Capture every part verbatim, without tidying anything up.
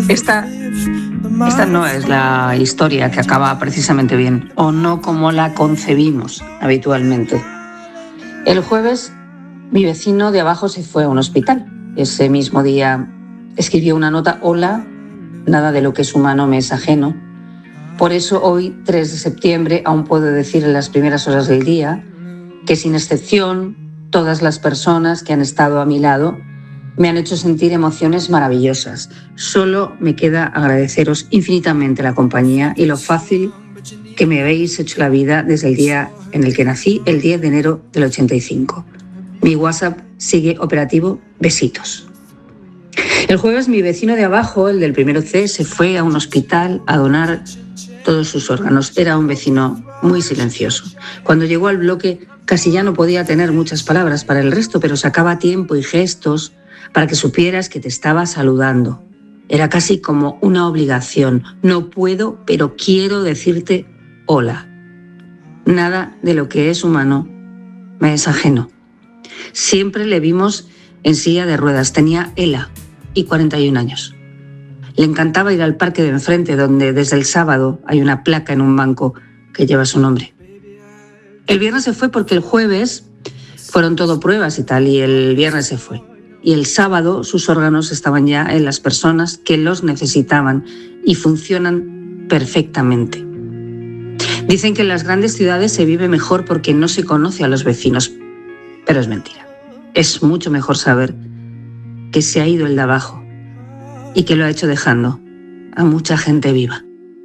Esta, esta no es la historia que acaba precisamente bien, o no como la concebimos habitualmente. El jueves, mi vecino de abajo se fue a un hospital. Ese mismo día escribió una nota: hola, nada de lo que es humano me es ajeno. Por eso hoy, tres de septiembre, aún puedo decir en las primeras horas del día que, sin excepción, todas las personas que han estado a mi lado me han hecho sentir emociones maravillosas. Solo me queda agradeceros infinitamente la compañía y lo fácil que me habéis hecho la vida desde el día en el que nací, el diez de enero del ochenta y cinco. Mi WhatsApp sigue operativo. Besitos. El jueves, mi vecino de abajo, el del primero C, se fue a un hospital a donar todos sus órganos. Era un vecino muy silencioso. Cuando llegó al bloque, casi ya no podía tener muchas palabras para el resto, pero sacaba tiempo y gestos para que supieras que te estaba saludando. Era casi como una obligación. No puedo, pero quiero decirte hola. Nada de lo que es humano me es ajeno. Siempre le vimos en silla de ruedas. Tenía ELA y cuarenta y un años. Le encantaba ir al parque de enfrente, donde desde el sábado hay una placa en un banco que lleva su nombre. El viernes se fue porque el jueves fueron todo pruebas y tal, y el viernes se fue. Y el sábado sus órganos estaban ya en las personas que los necesitaban y funcionan perfectamente. Dicen que en las grandes ciudades se vive mejor porque no se conoce a los vecinos, pero es mentira. Es mucho mejor saber que se ha ido el de abajo y que lo ha hecho dejando a mucha gente viva.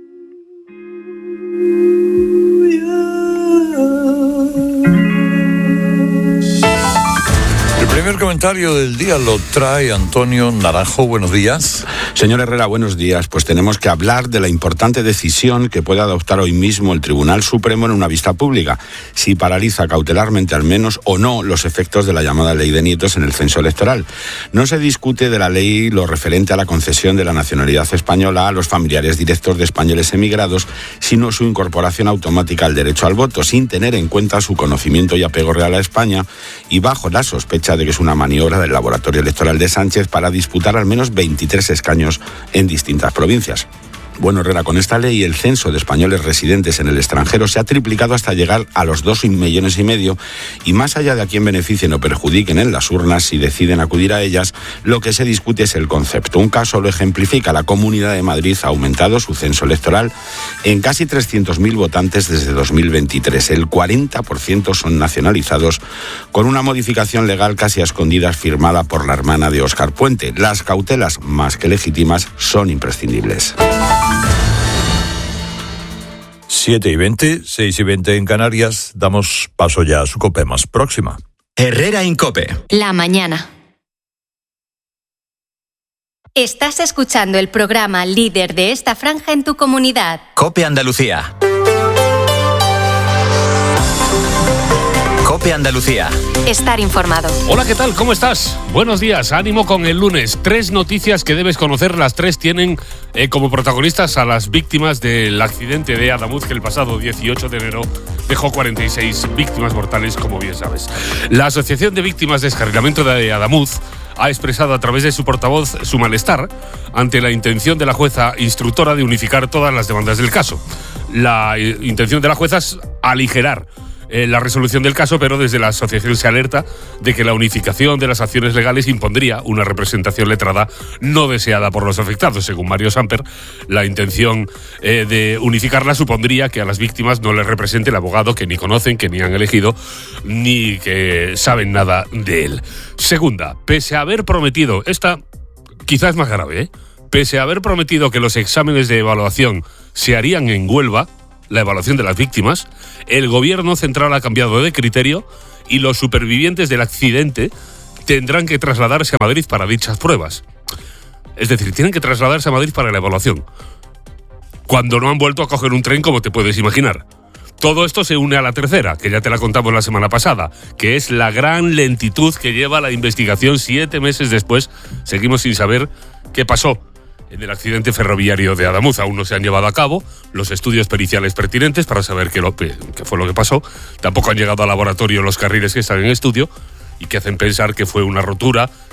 El primer comentario del día lo trae Antonio Naranjo. Buenos días. Señor Herrera, buenos días. Pues tenemos que hablar de la importante decisión que puede adoptar hoy mismo el Tribunal Supremo en una vista pública, si paraliza cautelarmente al menos o no los efectos de la llamada ley de nietos en el censo electoral. No se discute de la ley lo referente a la concesión de la nacionalidad española a los familiares directos de españoles emigrados, sino su incorporación automática al derecho al voto, sin tener en cuenta su conocimiento y apego real a España, y bajo la sospecha de que es una maniobra del laboratorio electoral de Sánchez para disputar al menos veintitrés escaños en distintas provincias. Bueno, Herrera, con esta ley el censo de españoles residentes en el extranjero se ha triplicado hasta llegar a los dos millones y medio, y más allá de a quién beneficien o perjudiquen en las urnas si deciden acudir a ellas, lo que se discute es el concepto. Un caso lo ejemplifica: la Comunidad de Madrid ha aumentado su censo electoral en casi trescientos mil votantes desde dos mil veintitrés. El cuarenta por ciento son nacionalizados, con una modificación legal casi a escondidas firmada por la hermana de Óscar Puente. Las cautelas, más que legítimas, son imprescindibles. siete y veinte, seis y veinte en Canarias. Damos paso ya a su COPE más próxima. Herrera en COPE. La mañana. Estás escuchando el programa líder de esta franja en tu comunidad. COPE Andalucía. COPE Andalucía. Estar informado. Hola, ¿qué tal? ¿Cómo estás? Buenos días, ánimo con el lunes. Tres noticias que debes conocer. Las tres tienen eh, como protagonistas a las víctimas del accidente de Adamuz, que el pasado dieciocho de enero dejó cuarenta y seis víctimas mortales, como bien sabes. La Asociación de Víctimas de Descarrilamiento de Adamuz ha expresado a través de su portavoz su malestar ante la intención de la jueza instructora de unificar todas las demandas del caso. La eh, intención de la jueza es aligerar Eh, la resolución del caso, pero desde la asociación se alerta de que la unificación de las acciones legales impondría una representación letrada no deseada por los afectados. Según Mario Samper, la intención eh, de unificarla supondría que a las víctimas no les represente el abogado que ni conocen, que ni han elegido, ni que saben nada de él. Segunda, pese a haber prometido, esta quizás es más grave, ¿eh? pese a haber prometido que los exámenes de evaluación se harían en Huelva, la evaluación de las víctimas, el gobierno central ha cambiado de criterio y los supervivientes del accidente tendrán que trasladarse a Madrid para dichas pruebas. Es decir, tienen que trasladarse a Madrid para la evaluación, cuando no han vuelto a coger un tren, como te puedes imaginar. Todo esto se une a la tercera, que ya te la contamos la semana pasada, que es la gran lentitud que lleva la investigación. Siete meses después seguimos sin saber qué pasó en el accidente ferroviario de Adamuz. Aún no se han llevado a cabo los estudios periciales pertinentes para saber qué, lo, qué fue lo que pasó. Tampoco han llegado al laboratorio los carriles que están en estudio y que hacen pensar que fue una rotura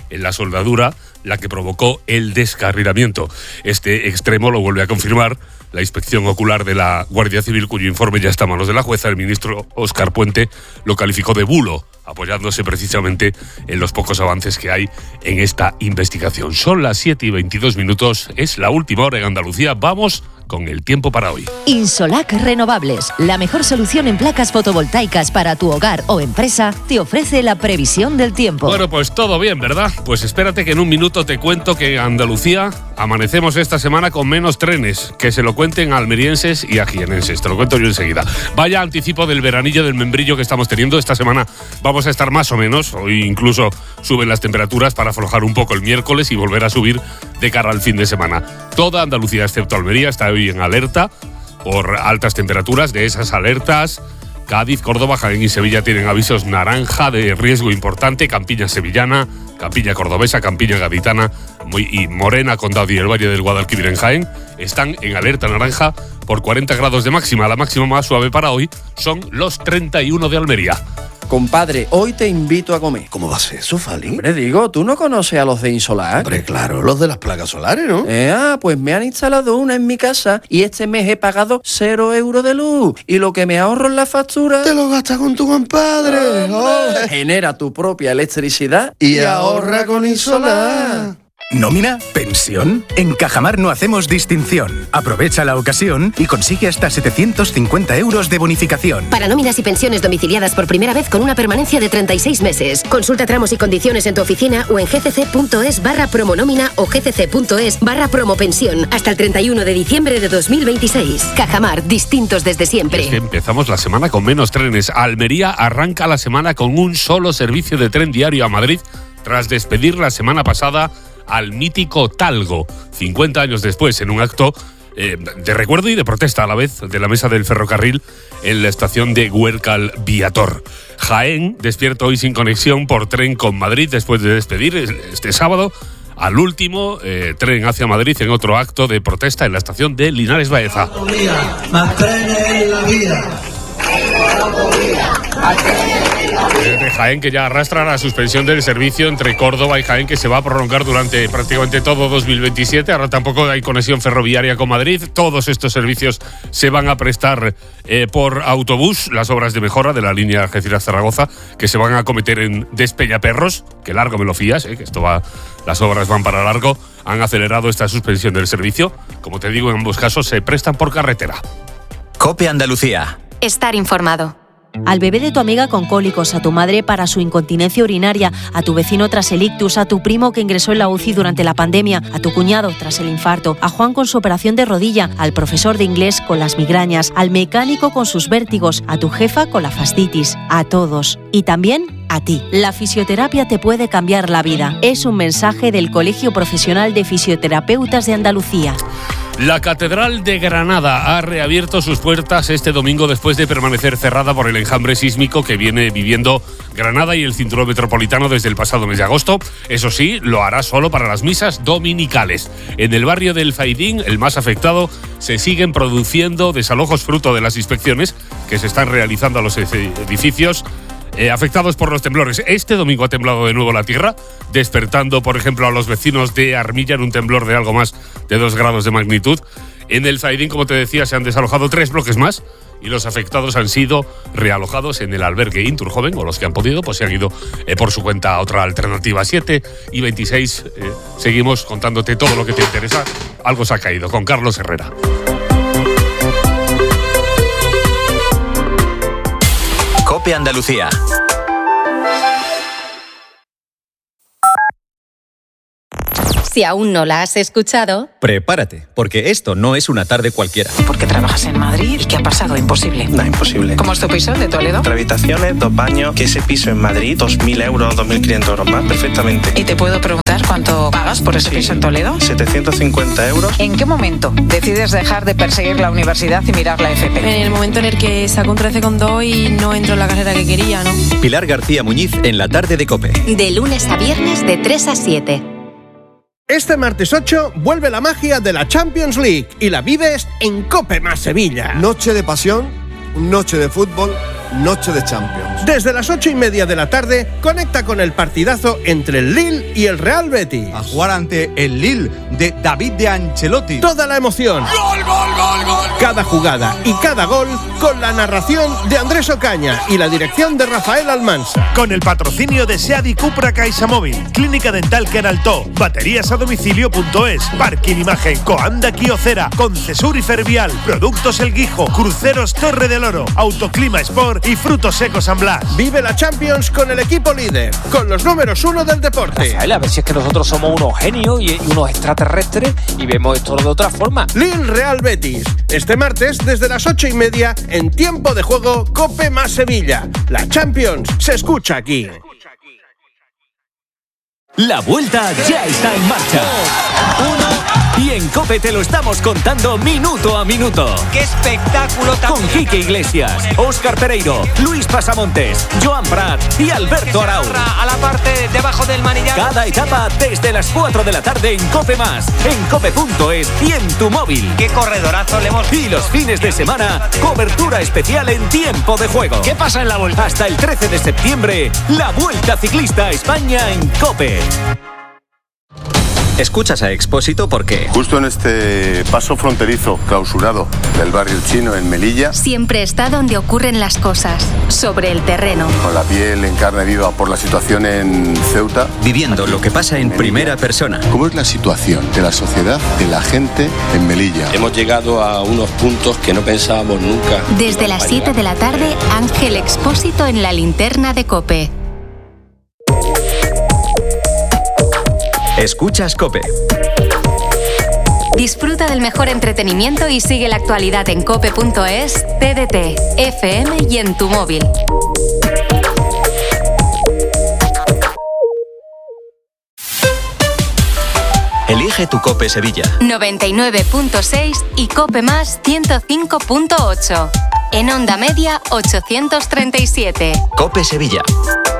en la soldadura la que provocó el descarrilamiento. Este extremo lo vuelve a confirmar la inspección ocular de la Guardia Civil, cuyo informe ya está a manos de la jueza. El ministro Óscar Puente lo calificó de bulo, apoyándose precisamente en los pocos avances que hay en esta investigación. Son las siete y veintidós minutos, es la última hora en Andalucía. Vamos con el tiempo para hoy. Insolac Renovables, la mejor solución en placas fotovoltaicas para tu hogar o empresa, te ofrece la previsión del tiempo. Bueno, pues todo bien, ¿verdad? Pues espérate que en un minuto te cuento que en Andalucía amanecemos esta semana con menos trenes. Que se lo cuenten a almerienses y a jienenses. Te lo cuento yo enseguida. Vaya anticipo del veranillo del membrillo que estamos teniendo. Esta semana vamos a estar más o menos. Hoy incluso suben las temperaturas para aflojar un poco el miércoles y volver a subir de cara al fin de semana. Toda Andalucía, excepto Almería, está hoy en alerta por altas temperaturas. De esas alertas, Cádiz, Córdoba, Jaén y Sevilla tienen avisos naranja de riesgo importante. Campiña sevillana, Campiña cordobesa, Campiña gaditana y Morena, Condado y el Valle del Guadalquivir en Jaén están en alerta naranja por cuarenta grados de máxima. La máxima más suave para hoy son los treinta y uno de Almería. Compadre, hoy te invito a comer. ¿Cómo va a ser eso, Fali? Hombre, digo, ¿tú no conoces a los de Insolac? Hombre, claro, los de las placas solares, ¿no? Eh, ah, pues me han instalado una en mi casa y este mes he pagado cero euros de luz. Y lo que me ahorro en la factura... Te lo gastas con tu compadre. Oh, genera tu propia electricidad y, y ahorra con Insolac. ¿Nómina? ¿Pensión? En Cajamar no hacemos distinción. Aprovecha la ocasión y consigue hasta setecientos cincuenta euros de bonificación. Para nóminas y pensiones domiciliadas por primera vez con una permanencia de treinta y seis meses. Consulta tramos y condiciones en tu oficina o en gcc.es barra promonómina o gcc.es barra promopensión hasta el treinta y uno de diciembre de dos mil veintiséis. Cajamar, distintos desde siempre. Es que empezamos la semana con menos trenes. Almería arranca la semana con un solo servicio de tren diario a Madrid tras despedir la semana pasada al mítico Talgo, cincuenta años después, en un acto eh, de recuerdo y de protesta a la vez de la mesa del ferrocarril en la estación de Huércal Viator. Jaén despierta hoy sin conexión por tren con Madrid después de despedir este sábado al último eh, tren hacia Madrid en otro acto de protesta en la estación de Linares Baeza. Más trenes en la vida. De Jaén, que ya arrastra la suspensión del servicio entre Córdoba y Jaén, que se va a prolongar durante prácticamente todo dos mil veintisiete. Ahora tampoco hay conexión ferroviaria con Madrid. Todos estos servicios se van a prestar eh, por autobús. Las obras de mejora de la línea Algeciras-Zaragoza, que se van a acometer en Despeñaperros, que largo me lo fías, eh, que esto va, las obras van para largo, han acelerado esta suspensión del servicio. Como te digo, en ambos casos se prestan por carretera. COPE Andalucía. Estar informado. Al bebé de tu amiga con cólicos, a tu madre para su incontinencia urinaria, a tu vecino tras el ictus, a tu primo que ingresó en la U C I durante la pandemia, a tu cuñado tras el infarto, a Juan con su operación de rodilla, al profesor de inglés con las migrañas, al mecánico con sus vértigos, a tu jefa con la fascitis, a todos. Y también a ti. La fisioterapia te puede cambiar la vida. Es un mensaje del Colegio Profesional de Fisioterapeutas de Andalucía. La Catedral de Granada ha reabierto sus puertas este domingo después de permanecer cerrada por el enjambre sísmico que viene viviendo Granada y el cinturón metropolitano desde el pasado mes de agosto. Eso sí, lo hará solo para las misas dominicales. En el barrio del Faidín, el más afectado, se siguen produciendo desalojos fruto de las inspecciones que se están realizando a los edificios Eh, afectados por los temblores. Este domingo ha temblado de nuevo la tierra, despertando, por ejemplo, a los vecinos de Armilla en un temblor de algo más de dos grados de magnitud. En el Zaidín, como te decía, se han desalojado tres bloques más y los afectados han sido realojados en el albergue Inturjoven, o los que han podido, pues se han ido eh, por su cuenta a otra alternativa. siete y veintiséis, eh, seguimos contándote todo lo que te interesa. Algo se ha caído, con Carlos Herrera. COPE Andalucía. Si aún no la has escuchado, prepárate, porque esto no es una tarde cualquiera. ¿Por qué trabajas en Madrid? ¿Y qué ha pasado? Imposible. No, imposible. ¿Cómo es tu piso de Toledo? Tres habitaciones, dos baños, que ese piso en Madrid, dos mil euros, dos mil quinientos euros más, perfectamente. ¿Y te puedo preguntar cuánto pagas por ese sí. piso en Toledo? setecientos cincuenta euros. ¿En qué momento decides dejar de perseguir la universidad y mirar la F P? En el momento en el que saco un trece coma dos y no entro en la carrera que quería, ¿no? Pilar García Muñiz en la tarde de COPE. De lunes a viernes de tres a siete. Este martes ocho vuelve la magia de la Champions League y la vives en COPE más Sevilla. Noche de pasión, noche de fútbol noche de Champions. Desde las ocho y media de la tarde, conecta con el partidazo entre el Lille y el Real Betis. A jugar ante el Lille de David de Ancelotti. Toda la emoción. ¡Gol, gol, gol, gol! Cada jugada y cada gol con la narración de Andrés Ocaña y la dirección de Rafael Almansa. Con el patrocinio de SEAT y Cupra CaixaMóvil, Clínica Dental Queraltó, Baterías a Domicilio punto es, Parking Imagen, Coanda Kiocera, Concesur y Fervial, Productos El Guijo, Cruceros Torre del Oro, Autoclima Sport y Frutos Secos San Blas. Vive la Champions con el equipo líder, con los números uno del deporte. Rafael, a ver si es que nosotros somos unos genios y, y unos extraterrestres y vemos esto de otra forma. Lille Real Betis, este martes desde las ocho y media en tiempo de juego Cope más Sevilla. La Champions se escucha aquí. La vuelta ya está en marcha. Uno, y en COPE te lo estamos contando minuto a minuto. ¡Qué espectáculo tan Con Quique Iglesias, Óscar Pereiro, Luis Pasamontes, Joan Prat y Alberto Arau. A la parte debajo del manillar. Cada etapa desde las cuatro de la tarde en COPE más, en cope punto es y en tu móvil. ¡Qué corredorazo le hemos... Y los fines de semana, cobertura especial en tiempo de juego. ¿Qué pasa en la vuelta? Hasta el trece de septiembre, la Vuelta Ciclista a España en COPE. Escuchas a Expósito porque... Justo en este paso fronterizo clausurado del barrio chino en Melilla... Siempre está donde ocurren las cosas, sobre el terreno. Con la piel en carne viva por la situación en Ceuta... Viviendo lo que pasa en primera persona. ¿Cómo es la situación de la sociedad, de la gente en Melilla? Hemos llegado a unos puntos que no pensábamos nunca. Desde las siete de la tarde, Ángel Expósito en la linterna de COPE. Escuchas COPE. Disfruta del mejor entretenimiento y sigue la actualidad en cope punto es, T D T, F M y en tu móvil. Elige tu COPE Sevilla. noventa y nueve punto seis y COPE más ciento cinco punto ocho. En onda media ochocientos treinta y siete. COPE Sevilla.